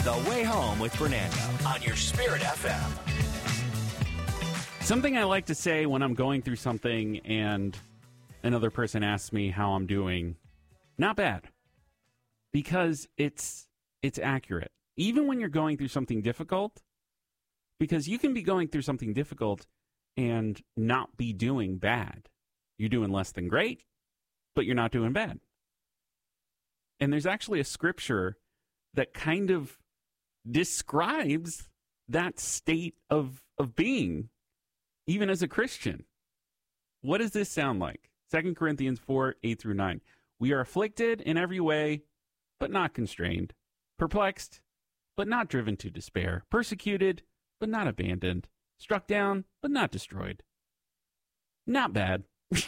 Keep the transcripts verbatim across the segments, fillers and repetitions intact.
The Way Home with Fernando on your Spirit F M. Something I like to say when I'm going through something and another person asks me how I'm doing, not bad. Because it's it's accurate. Even when you're going through something difficult, because you can be going through something difficult and not be doing bad. You're doing less than great, but you're not doing bad. And there's actually a scripture that kind of describes that state of, of being, even as a Christian. What does this sound like? Second Corinthians four, eight through nine. We are afflicted in every way, but not constrained. Perplexed, but not driven to despair. Persecuted, but not abandoned. Struck down, but not destroyed. Not bad.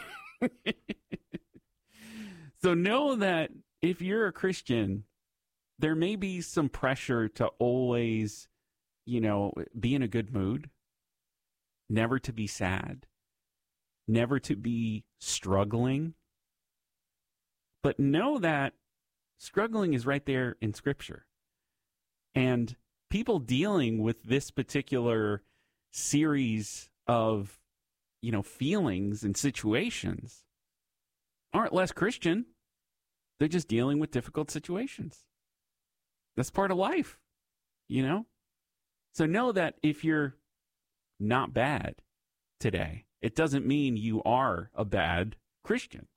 So know that if you're a Christian, there may be some pressure to always, you know, be in a good mood, never to be sad, never to be struggling. But know that struggling is right there in Scripture. And people dealing with this particular series of, you know, feelings and situations aren't less Christian. They're just dealing with difficult situations. That's part of life, you know? So know that if you're not bad today, it doesn't mean you are a bad Christian.